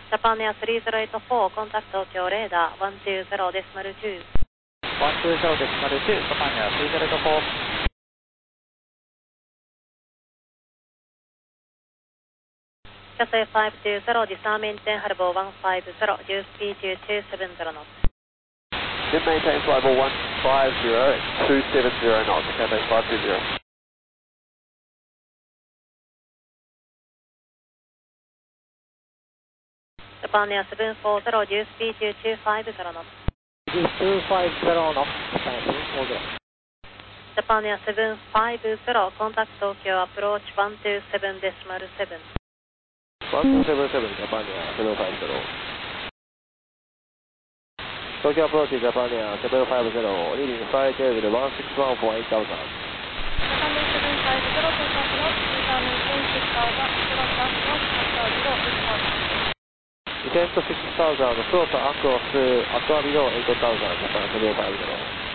Japan Air 3084, contact Tokyo radar 120.2. 120.2, Japan Air 3084. Cathay 520, disarm maintain Harbour 150, due speed 270 knots. Then maintain flight 150, 270 knots, Cathay 520. Japan Air 740, due speed 250 knots. 250 knots, Japan Air 740. Japan Air 750, contact Tokyo approach 127.7. 177, Japan Air 750. Tokyo approach Japan Air 750, leading flight level 1614 8000. Japan Air 750, contact North, disarm maintain 6000, cross across, after below 8000. Descent to 6000, close across, after below 8000, Japan 750.